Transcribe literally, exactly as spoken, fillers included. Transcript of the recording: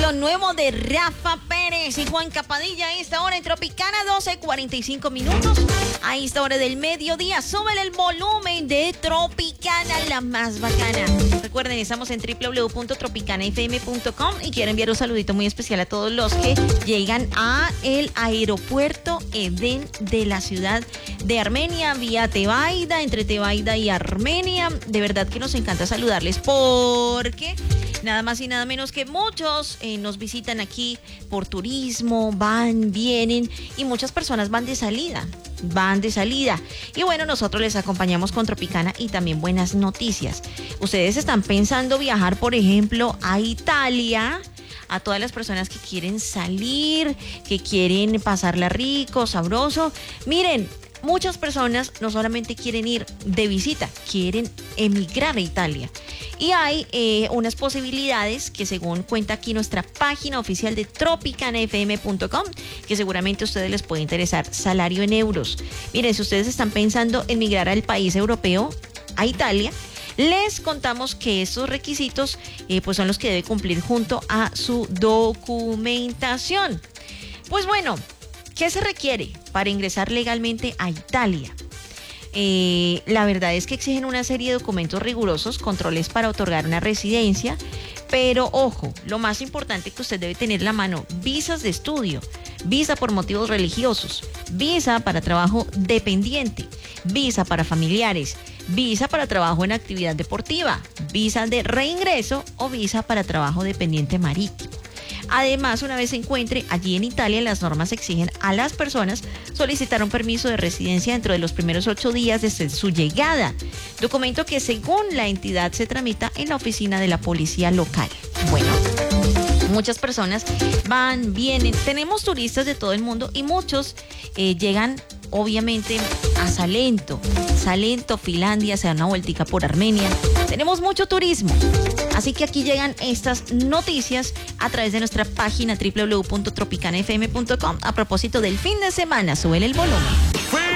Lo nuevo de Rafa Pérez y Juan Capadilla a esta hora en Tropicana, doce cuarenta y cinco minutos. A esta hora del mediodía, súbele el volumen de Tropicana, la más bacana. Recuerden, estamos en doble u doble u doble u punto tropicana f m punto com y quiero enviar un saludito muy especial a todos los que llegan a el aeropuerto Edén de la ciudad de Armenia, vía Tebaida, entre Tebaida y Armenia. De verdad que nos encanta saludarles porque nada más y nada menos que muchos eh, nos visitan aquí por turismo, van, vienen y muchas personas van de salida, van de salida. Y bueno, nosotros les acompañamos con Tropicana y también buenas noticias. Ustedes están pensando viajar, por ejemplo, a Italia. A todas las personas que quieren salir, que quieren pasarla rico, sabroso. Miren, muchas personas no solamente quieren ir de visita, quieren emigrar a Italia. Y hay eh, unas posibilidades que según cuenta aquí nuestra página oficial de tropicana f m punto com, que seguramente a ustedes les puede interesar. Salario en euros. Miren, si ustedes están pensando en migrar al país europeo, a Italia, les contamos que estos requisitos eh, pues son los que debe cumplir junto a su documentación. Pues bueno, ¿qué se requiere para ingresar legalmente a Italia? Eh, la verdad es que exigen una serie de documentos rigurosos, controles para otorgar una residencia, pero ojo, lo más importante que usted debe tener en la mano: visas de estudio, visa por motivos religiosos, visa para trabajo dependiente, visa para familiares, visa para trabajo en actividad deportiva, visa de reingreso o visa para trabajo dependiente marítimo. Además, una vez se encuentre allí en Italia, las normas exigen a las personas solicitar un permiso de residencia dentro de los primeros ocho días desde su llegada, documento que según la entidad se tramita en la oficina de la policía local. Bueno, muchas personas van, vienen, tenemos turistas de todo el mundo y muchos eh, llegan obviamente a Salento, Salento, Finlandia, se dan una vueltica por Armenia. Tenemos mucho turismo, así que aquí llegan estas noticias a través de nuestra página doble u doble u doble u punto tropicana f m punto com a propósito del fin de semana. Súbele el volumen.